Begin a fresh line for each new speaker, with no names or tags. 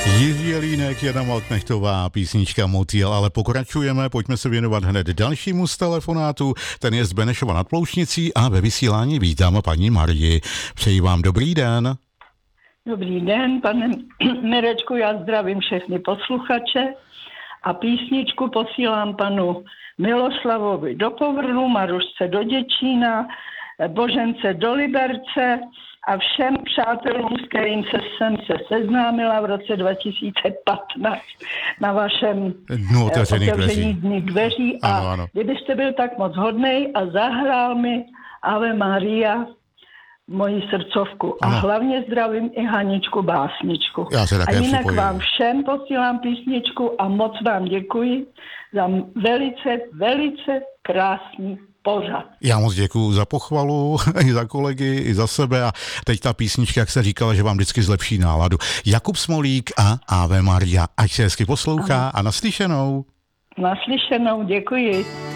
Jiří Jelínek, Jana Malknechtová, písnička Motýl, ale pokračujeme, pojďme se věnovat hned dalšímu z telefonátu, ten je z Benešova nad Ploušnicí a ve vysílání vítám paní Marii. Přeji vám dobrý den.
Dobrý den, pane Mirečku, já zdravím všechny posluchače a písničku posílám panu Miloslavovi do Povrlu, Marušce do Děčína, Božence do Liberce a všem přátelům, s kterým jsem se seznámila v roce 2015 na vašem otevření dní dveří.
Ano.
Kdybyste byl tak moc hodnej a zahrál mi Ave Maria, moji srdcovku.
Ano.
A hlavně zdravím i Haničku básničku.
Já se také
a jinak
připojuji.
vám všem posílám písničku a moc vám děkuji za velice krásný pořad.
Já moc děkuju za pochvalu, i za kolegy, i za sebe a teď ta písnička, jak se říkala, že vám vždycky zlepší náladu. Jakub Smolík a Ave Maria, ať se hezky poslouchá a naslyšenou.
Naslyšenou, děkuji.